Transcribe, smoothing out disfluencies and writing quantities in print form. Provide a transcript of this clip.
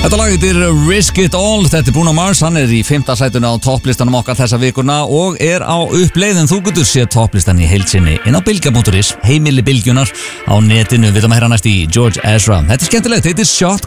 Þetta lag heitir Risk It All. Þetta Bruno Mars, hann í 5. sætinu á topplistanum okkar þessa vikuna og á uppleiðin. Þú getur séð topplistan í heild sinni inn á bilgja.is, heimili bylgjunar á netinu. Við ætlum að heyra næst í George Ezra. Þetta skemmtilegt, þetta Shot